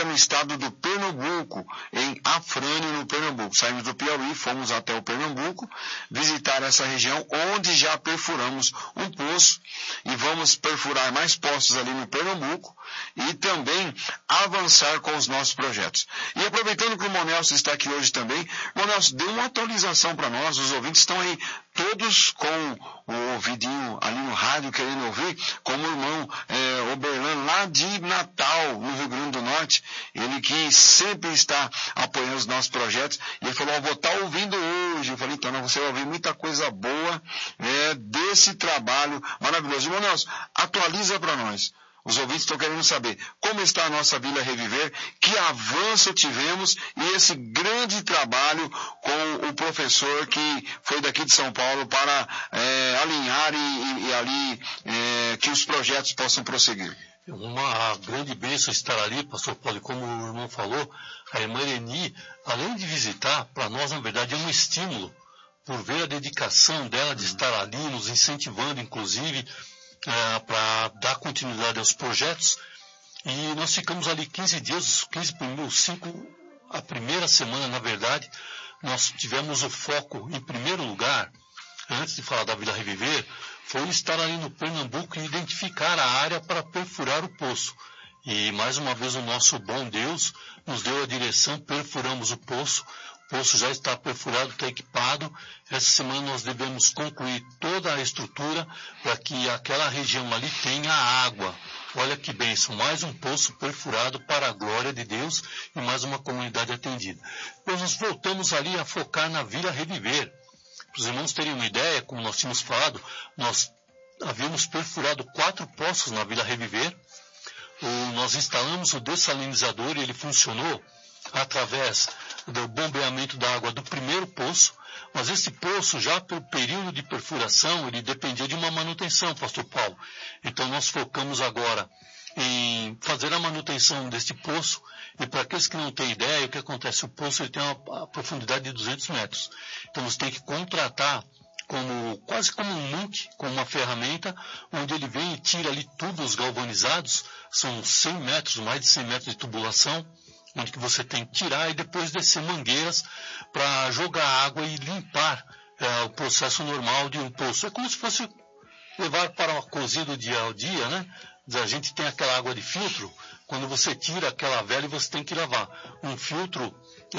no estado do Pernambuco, em Afrânio, no Pernambuco. Saímos do Piauí, fomos até o Pernambuco, visitar essa região onde já perfuramos um poço e vamos perfurar mais poços ali no Pernambuco e também avançar com os nossos projetos. E aproveitando que o irmão Nelson está aqui hoje também, irmão Nelson, dê uma atualização para nós, os ouvintes estão aí todos com o ouvidinho ali no rádio querendo ouvir, como o irmão Oberlan, lá de Natal, no Rio Grande do Norte, ele que sempre está apoiando os nossos projetos, e ele falou, vou estar ouvindo hoje. Eu falei, então você vai ouvir muita coisa boa desse trabalho maravilhoso. Irmão Nelson, atualiza para nós. Os ouvintes estão querendo saber como está a nossa Vila Reviver, que avanço tivemos e esse grande trabalho com o professor que foi daqui de São Paulo para alinhar e ali que os projetos possam prosseguir. Uma grande bênção estar ali, pastor Paulo, como o irmão falou, a irmã Ireni, além de visitar, para nós, na verdade, é um estímulo por ver a dedicação dela de estar ali, nos incentivando, inclusive, para dar continuidade aos projetos. E nós ficamos ali 15 dias, a primeira semana, na verdade, nós tivemos o foco, em primeiro lugar, antes de falar da Vila Reviver, foi estar ali no Pernambuco e identificar a área para perfurar o poço. E, mais uma vez, o nosso bom Deus nos deu a direção, perfuramos o poço já está perfurado, está equipado. Essa semana nós devemos concluir toda a estrutura para que aquela região ali tenha água. Olha que bênção, mais um poço perfurado para a glória de Deus e mais uma comunidade atendida. Depois nós voltamos ali a focar na Vila Reviver. Para os irmãos terem uma ideia, como nós tínhamos falado, nós havíamos perfurado 4 poços na Vila Reviver. Nós instalamos o dessalinizador e ele funcionou através do bombeamento da água do primeiro poço, mas esse poço, já pelo período de perfuração, ele dependia de uma manutenção, pastor Paulo. Então nós focamos agora em fazer a manutenção deste poço, e para aqueles que não têm ideia, o que acontece? O poço ele tem uma profundidade de 200 metros. Então você tem que contratar quase como um muque, com uma ferramenta, onde ele vem e tira ali tubos galvanizados, são 100 metros, mais de 100 metros de tubulação, onde que você tem que tirar e depois descer mangueiras para jogar água e limpar o processo normal de um poço. É como se fosse levar para uma cozido dia ao dia, né? A gente tem aquela água de filtro, quando você tira aquela velha você tem que lavar. Um filtro,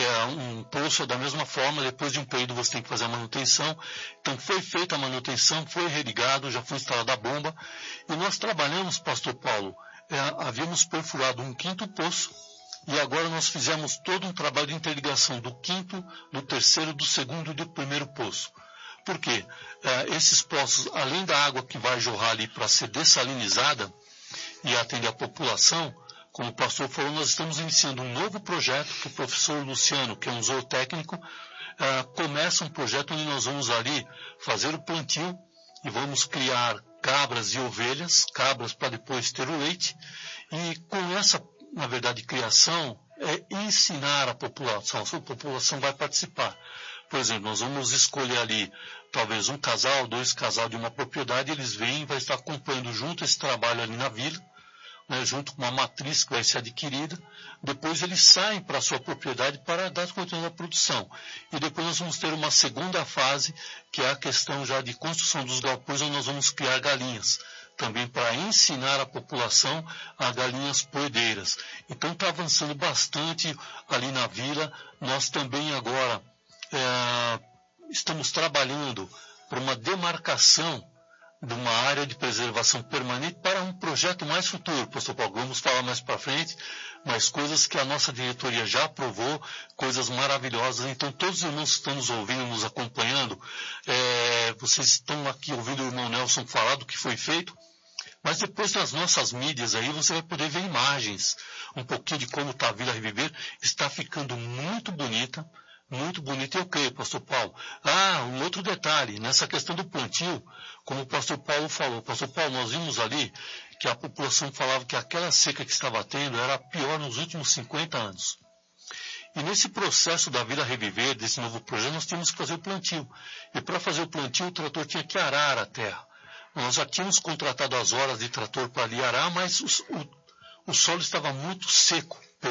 um poço da mesma forma, depois de um período você tem que fazer a manutenção. Então foi feita a manutenção, foi religado, já foi instalada a bomba. E nós trabalhamos, pastor Paulo, havíamos perfurado um 5º poço, e agora nós fizemos todo um trabalho de interligação do 5º, do 3º, do 2º e do 1º poço. Por quê? Esses poços, além da água que vai jorrar ali para ser dessalinizada e atender a população, como o pastor falou, nós estamos iniciando um novo projeto que o professor Luciano, que é um zootécnico, começa um projeto onde nós vamos ali fazer o plantio e vamos criar cabras e ovelhas, cabras para depois ter o leite, e com essa, na verdade, criação, ensinar a população vai participar. Por exemplo, nós vamos escolher ali, talvez 1 casal, 2 casal de uma propriedade, eles vêm e vai estar acompanhando junto esse trabalho ali na vila, né, junto com uma matriz que vai ser adquirida. Depois eles saem para a sua propriedade para dar continuidade à produção. E depois nós vamos ter uma segunda fase, que é a questão já de construção dos galpões, onde nós vamos criar galinhas, também para ensinar a população a galinhas poedeiras. Então está avançando bastante ali na vila. Nós também agora estamos trabalhando para uma demarcação de uma área de preservação permanente para um projeto mais futuro, pastor Paulo. Vamos falar mais para frente, mas coisas que a nossa diretoria já aprovou, coisas maravilhosas. Então, todos os irmãos que estão nos ouvindo, nos acompanhando, vocês estão aqui ouvindo o irmão Nelson falar do que foi feito, mas depois nas nossas mídias aí você vai poder ver imagens, um pouquinho de como está a Vila Reviver. Está ficando muito bonita. Muito bonito, eu creio, pastor Paulo. Um outro detalhe, nessa questão do plantio, como o pastor Paulo falou, pastor Paulo, nós vimos ali que a população falava que aquela seca que estava tendo era a pior nos últimos 50 anos. E nesse processo da Vila Reviver, desse novo projeto, nós tínhamos que fazer o plantio. E para fazer o plantio, o trator tinha que arar a terra. Nós já tínhamos contratado as horas de trator para ali arar, mas o solo estava muito seco.